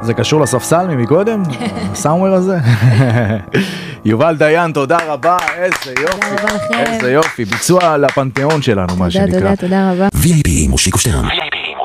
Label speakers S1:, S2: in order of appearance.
S1: זה קשור לספסל ממקודם? הסאומר הזה? יובל דיין, תודה רבה, איזה יופי, איזה יופי, ביצוע לפנתיאון שלנו, מה שנקרא.
S2: תודה רבה.
S3: VIP מושיקו שטרן.